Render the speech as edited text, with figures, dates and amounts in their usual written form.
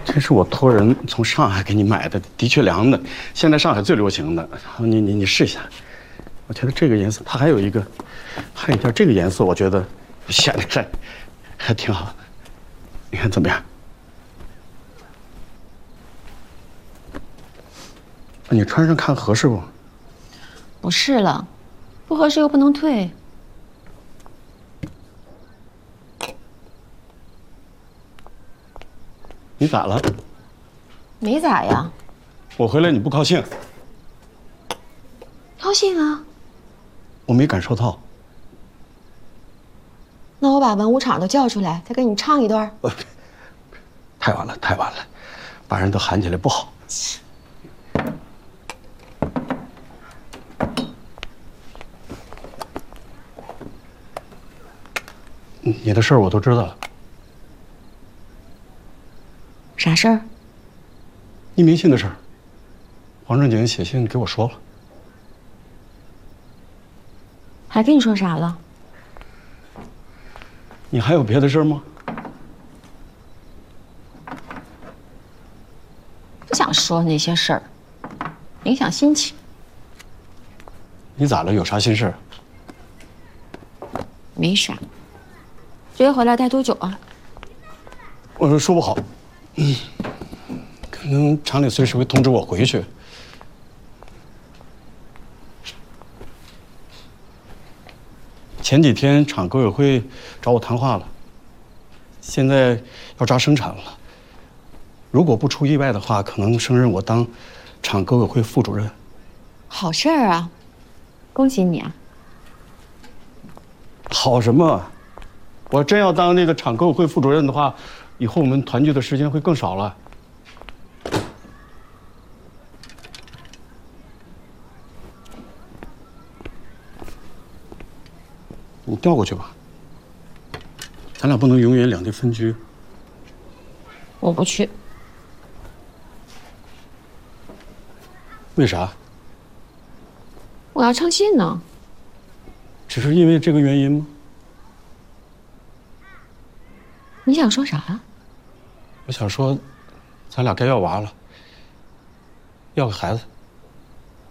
这是我托人从上海给你买的，的确凉的，现在上海最流行的。你试一下，我觉得这个颜色，它还有一件这个颜色，我觉得显得还挺好的。你看怎么样？你穿上看合适不？ 不是了，不合适又不能退。 你咋了？ 没咋呀。 我回来你不高兴？ 高兴啊。 我没感受到。 那我把文武场都叫出来，再给你唱一段。 太晚了，太晚了，把人都喊起来不好。你的事儿我都知道了。 啥事儿？ 匿名信的事儿。黄正景写信给我说了。 还跟你说啥了？ 你还有别的事儿吗？ 不想说那些事儿，影响心情。 你咋了？有啥心事儿？ 没啥。这月回来待多久啊？ 我说不好，可能厂里随时会通知我回去。前几天厂革委会找我谈话了，现在要抓生产了。如果不出意外的话，可能升任我当厂革委会副主任。 好事儿啊，恭喜你啊！ 好什么？我真要当那个厂革委会副主任的话，以后我们团聚的时间会更少了。你调过去吧，咱俩不能永远两地分居。 我不去。 为啥？ 我要唱戏呢。 只是因为这个原因吗？ 你想说啥？ 我想说，咱俩该要娃了，要个孩子。